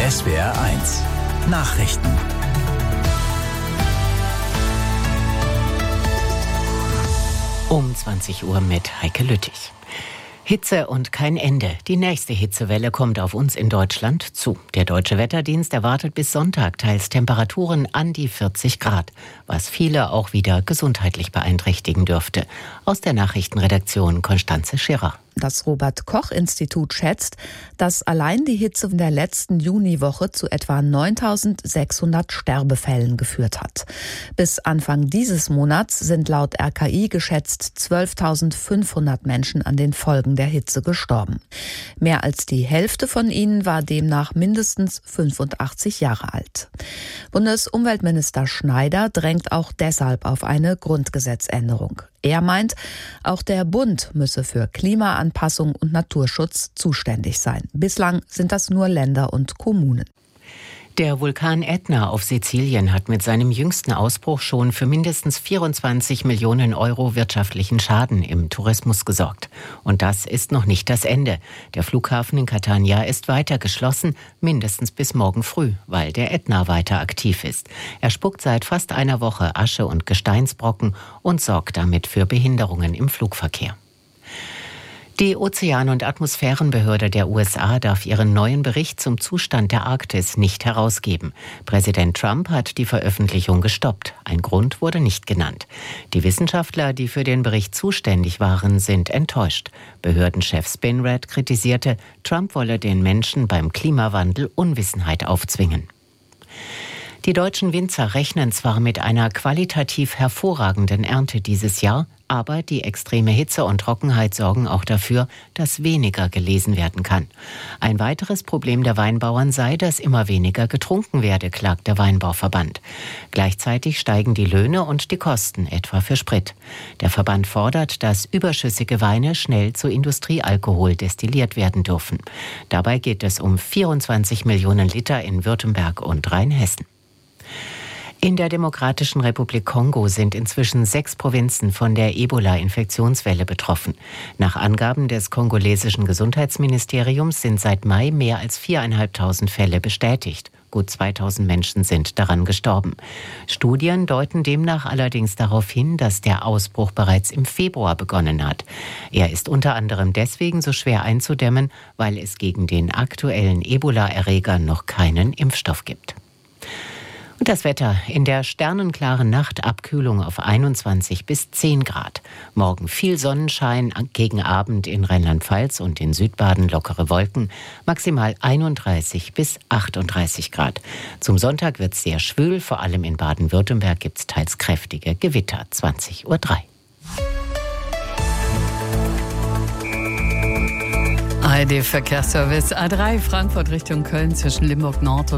SWR1 Nachrichten. Um 20 Uhr mit Heike Lüttich. Hitze und kein Ende. Die nächste Hitzewelle kommt auf uns in Deutschland zu. Der Deutsche Wetterdienst erwartet bis Sonntag teils Temperaturen an die 40 Grad, was viele auch wieder gesundheitlich beeinträchtigen dürfte. Aus der Nachrichtenredaktion Konstanze Schirrer. Das Robert-Koch-Institut schätzt, dass allein die Hitze in der letzten Juniwoche zu etwa 9.600 Sterbefällen geführt hat. Bis Anfang dieses Monats sind laut RKI geschätzt 12.500 Menschen an den Folgen der Hitze gestorben. Mehr als die Hälfte von ihnen war demnach mindestens 85 Jahre alt. Bundesumweltminister Schneider drängt auch deshalb auf eine Grundgesetzänderung. Er meint, auch der Bund müsse für Klimaanpassung und Naturschutz zuständig sein. Bislang sind das nur Länder und Kommunen. Der Vulkan Ätna auf Sizilien hat mit seinem jüngsten Ausbruch schon für mindestens 24 Millionen Euro wirtschaftlichen Schaden im Tourismus gesorgt. Und das ist noch nicht das Ende. Der Flughafen in Catania ist weiter geschlossen, mindestens bis morgen früh, weil der Ätna weiter aktiv ist. Er spuckt seit fast einer Woche Asche und Gesteinsbrocken und sorgt damit für Behinderungen im Flugverkehr. Die Ozean- und Atmosphärenbehörde der USA darf ihren neuen Bericht zum Zustand der Arktis nicht herausgeben. Präsident Trump hat die Veröffentlichung gestoppt. Ein Grund wurde nicht genannt. Die Wissenschaftler, die für den Bericht zuständig waren, sind enttäuscht. Behördenchef Spinrad kritisierte, Trump wolle den Menschen beim Klimawandel Unwissenheit aufzwingen. Die deutschen Winzer rechnen zwar mit einer qualitativ hervorragenden Ernte dieses Jahr, aber die extreme Hitze und Trockenheit sorgen auch dafür, dass weniger gelesen werden kann. Ein weiteres Problem der Weinbauern sei, dass immer weniger getrunken werde, klagt der Weinbauverband. Gleichzeitig steigen die Löhne und die Kosten, etwa für Sprit. Der Verband fordert, dass überschüssige Weine schnell zu Industriealkohol destilliert werden dürfen. Dabei geht es um 24 Millionen Liter in Württemberg und Rheinhessen. In der Demokratischen Republik Kongo sind inzwischen 6 Provinzen von der Ebola-Infektionswelle betroffen. Nach Angaben des kongolesischen Gesundheitsministeriums sind seit Mai mehr als 4.500 Fälle bestätigt. Gut 2.000 Menschen sind daran gestorben. Studien deuten demnach allerdings darauf hin, dass der Ausbruch bereits im Februar begonnen hat. Er ist unter anderem deswegen so schwer einzudämmen, weil es gegen den aktuellen Ebola-Erreger noch keinen Impfstoff gibt. Und das Wetter: in der sternenklaren Nacht Abkühlung auf 21 bis 10 Grad. Morgen viel Sonnenschein, gegen Abend in Rheinland-Pfalz und in Südbaden lockere Wolken, maximal 31 bis 38 Grad. Zum Sonntag wird es sehr schwül, vor allem in Baden-Württemberg gibt es teils kräftige Gewitter, 20:03 Uhr. ARD Verkehrsservice A3 Frankfurt Richtung Köln zwischen Limburg Nord und